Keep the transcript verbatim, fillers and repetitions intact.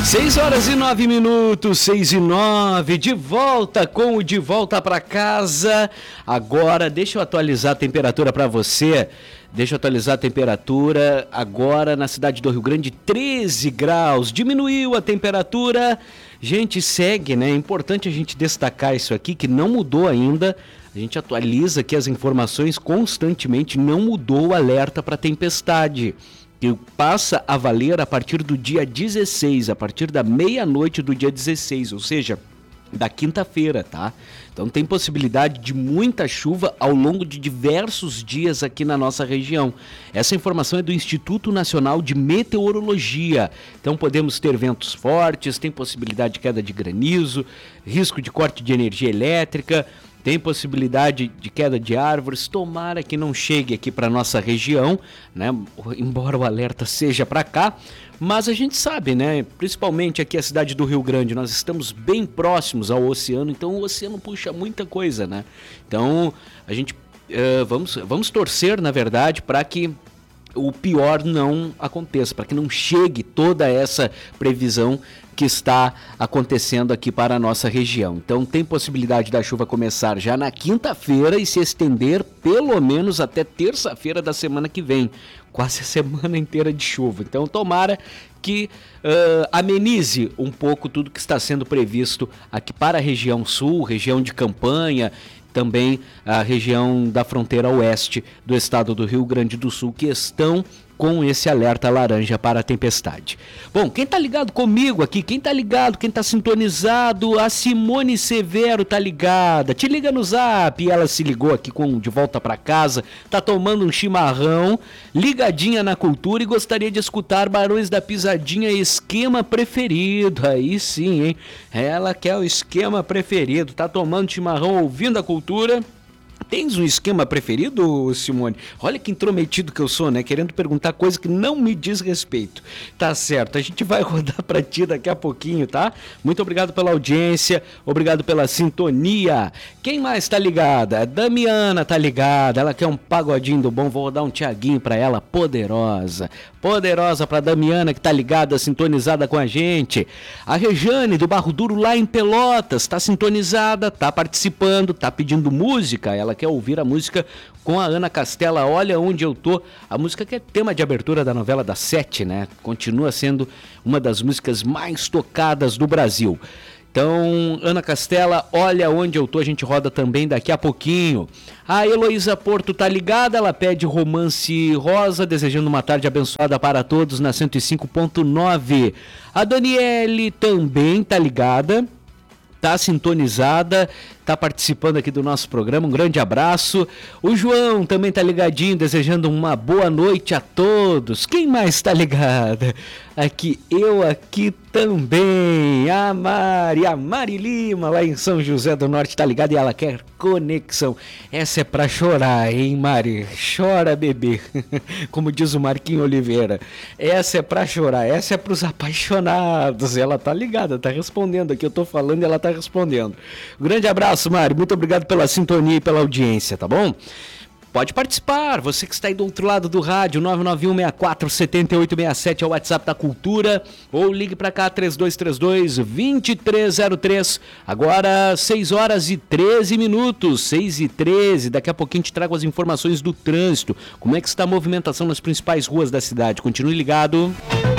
Seis horas e nove minutos, seis e nove, de volta com o De Volta para Casa. Agora, deixa eu atualizar a temperatura para você. Deixa eu atualizar a temperatura. Agora, na cidade do Rio Grande, treze graus. Diminuiu a temperatura. Gente, segue, né? É importante a gente destacar isso aqui, que não mudou ainda. A gente atualiza aqui as informações constantemente. Não mudou o alerta para tempestade, que passa a valer a partir do dia dezesseis, a partir da meia-noite do dia dezesseis, ou seja, da quinta-feira, tá? Então tem possibilidade de muita chuva ao longo de diversos dias aqui na nossa região. Essa informação é do Instituto Nacional de Meteorologia. Então podemos ter ventos fortes, tem possibilidade de queda de granizo, risco de corte de energia elétrica, tem possibilidade de queda de árvores. Tomara que não chegue aqui para nossa região, né? Embora o alerta seja para cá, mas a gente sabe, né? Principalmente aqui a cidade do Rio Grande, nós estamos bem próximos ao oceano, então o oceano puxa muita coisa, né? Então a gente uh, vamos, vamos torcer, na verdade, para que o pior não aconteça, para que não chegue toda essa previsão que está acontecendo aqui para a nossa região. Então tem possibilidade da chuva começar já na quinta-feira e se estender pelo menos até terça-feira da semana que vem. Quase a semana inteira de chuva. Então tomara que uh, amenize um pouco tudo que está sendo previsto aqui para a região sul, região de Campanha, também a região da fronteira oeste do estado do Rio Grande do Sul, que estão com esse alerta laranja para a tempestade. Bom, quem tá ligado comigo aqui, quem tá ligado, quem tá sintonizado, a Simone Severo tá ligada, te liga no zap, ela se ligou aqui com De Volta para Casa, tá tomando um chimarrão, ligadinha na cultura e gostaria de escutar Barões da Pisadinha, Esquema Preferido, aí sim, hein, ela quer o esquema preferido, tá tomando chimarrão, ouvindo a cultura. Tens um esquema preferido, Simone? Olha que intrometido que eu sou, né? Querendo perguntar coisa que não me diz respeito. Tá certo, a gente vai rodar pra ti daqui a pouquinho, tá? Muito obrigado pela audiência, obrigado pela sintonia. Quem mais tá ligada? A Damiana tá ligada, ela quer um pagodinho do bom, vou rodar um Tiaguinho pra ela, poderosa. Poderosa pra Damiana que tá ligada, sintonizada com a gente. A Rejane do Barro Duro lá em Pelotas, tá sintonizada, tá participando, tá pedindo música, ela quer ouvir a música com a Ana Castela, Olha Onde Eu Tô, a música que é tema de abertura da novela das sete, né? Continua sendo uma das músicas mais tocadas do Brasil. Então, Ana Castela, Olha Onde Eu Tô, a gente roda também daqui a pouquinho. A Heloísa Porto tá ligada, ela pede Romance Rosa, desejando uma tarde abençoada para todos na cento e cinco ponto nove. A Daniele também tá ligada, tá sintonizada, tá participando aqui do nosso programa, um grande abraço. O João também tá ligadinho, desejando uma boa noite a todos. Quem mais tá ligada? Aqui, eu aqui também, a Mari, a Mari Lima, lá em São José do Norte, tá ligada e ela quer conexão. Essa é pra chorar, hein, Mari? Chora, bebê. Como diz o Marquinho Oliveira. Essa é pra chorar, essa é pros apaixonados. Ela tá ligada, tá respondendo aqui, eu tô falando e ela tá respondendo. Um grande abraço, Mari, muito obrigado pela sintonia e pela audiência, tá bom? Pode participar, você que está aí do outro lado do rádio, nove nove um seis quatro sete oito seis sete é o WhatsApp da Cultura, ou ligue para cá, três dois três dois, dois três zero três. Agora, seis horas e treze minutos, seis e treze, daqui a pouquinho te trago as informações do trânsito, como é que está a movimentação nas principais ruas da cidade. Continue ligado.